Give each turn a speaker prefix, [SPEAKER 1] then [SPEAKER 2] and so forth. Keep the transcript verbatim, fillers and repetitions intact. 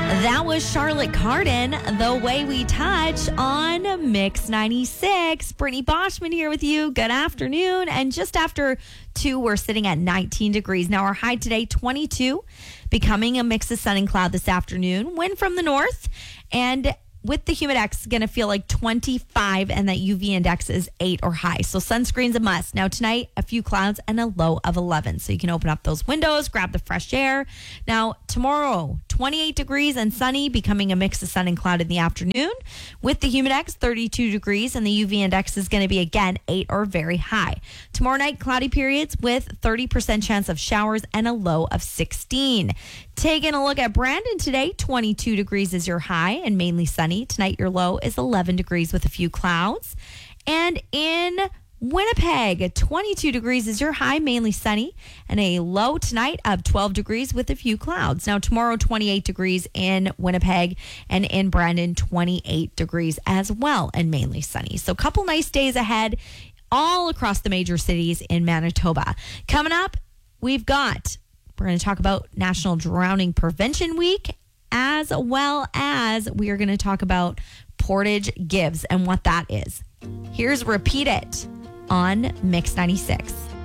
[SPEAKER 1] That was Charlotte Cardin, The Way We Touch on Mix ninety-six. Brittany Boschman here with you. Good afternoon. And just after two, we're sitting at nineteen degrees. Now our high today, twenty-two, becoming a mix of sun and cloud this afternoon. Wind from the north, and with the Humidex, going to feel like twenty-five, and that U V index is eight or high. So sunscreen's a must. Now tonight, a few clouds and a low of eleven. So you can open up those windows, grab the fresh air. Now tomorrow, twenty-eight degrees and sunny, becoming a mix of sun and cloud in the afternoon. With the Humidex, thirty-two degrees, and the U V index is going to be again eight or very high. Tomorrow night, cloudy periods with thirty percent chance of showers and a low of sixteen. Taking a look at Brandon today, twenty-two degrees is your high and mainly sunny. Tonight, your low is eleven degrees with a few clouds. And in Winnipeg, twenty-two degrees is your high, mainly sunny, and a low tonight of twelve degrees with a few clouds. Now tomorrow, twenty-eight degrees in Winnipeg, and in Brandon, twenty-eight degrees as well and mainly sunny. So a couple nice days ahead all across the major cities in Manitoba. Coming up, we've got, we're going to talk about National Drowning Prevention Week, as well as we are going to talk about Portage Gives and what that is. Here's Repeat It on Mix ninety-six.